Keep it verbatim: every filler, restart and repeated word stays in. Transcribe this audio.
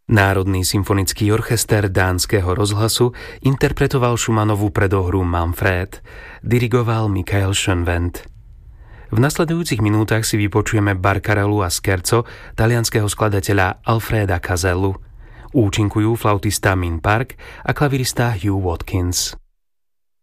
Národný symfonický orchester Dánskeho rozhlasu interpretoval Schumannovú predohru Manfred, dirigoval Michael Schönwendt. V nasledujúcich minútach si vypočujeme Barcarellu a scherzo talianskeho skladateľa Alfreda Casellu. Účinkujú flautista Min Park a klavirista Hugh Watkins.